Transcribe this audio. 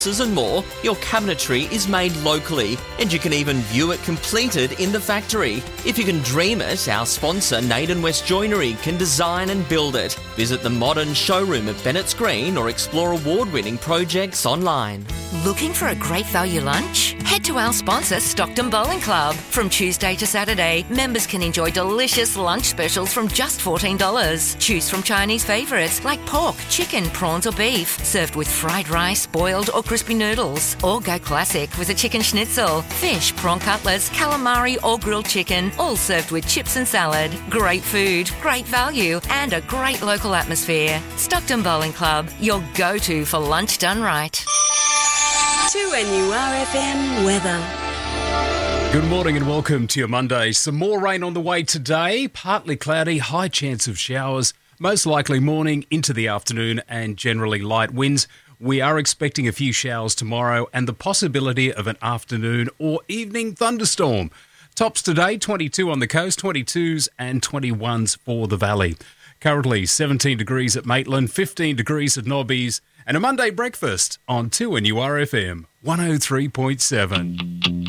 and more, your cabinetry is made locally, and you can even view it completed in the factory. If you can dream it, our sponsor Naden West Joinery can design and build it. Visit the modern showroom at Bennett's Green or explore award-winning projects online. Looking for a great value lunch? Head to our sponsor Stockton Bowling Club. From Tuesday to Saturday, members can enjoy delicious lunch specials from just $14. Choose from Chinese favourites like pork, chicken, prawns or beef, served with fried rice, boiled or crispy noodles. Or go classic with a chicken schnitzel, fish, prawn cutlets, calamari or grilled chicken, all served with chips and salad. Great food, great value and a great local atmosphere. Stockton Bowling Club, your go-to for lunch done right. 2NURFM weather. Good morning and welcome to your Monday. Some more rain on the way today. Partly cloudy, high chance of showers, most likely morning into the afternoon and generally light winds. We are expecting a few showers tomorrow and the possibility of an afternoon or evening thunderstorm. Tops today, 22 on the coast, 22s and 21s for the valley. Currently 17 degrees at Maitland, 15 degrees at Nobbies, and a Monday breakfast on 2NURFM 103.7.